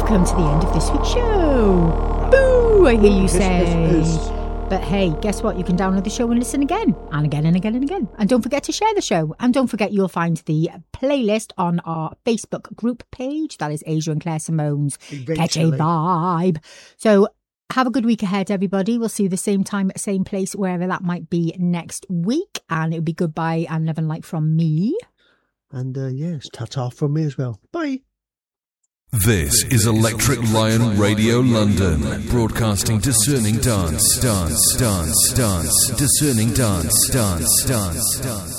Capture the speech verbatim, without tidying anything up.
come to the end of this week's show. Boo, I hear you say. But hey, guess what? You can download the show and listen again and again and again and again. And don't forget to share the show. And don't forget you'll find the playlist on our Facebook group page. That is Asia and Claire Simone's Catchy Vibe. So have a good week ahead, everybody. We'll see you the same time, same place, wherever that might be next week. And it would be goodbye and love and light from me. And uh, yes, ta-ta from me as well. Bye. This is Electric Lion Radio London, broadcasting discerning dance, dance, dance, dance, discerning dance, dance, dance, dance.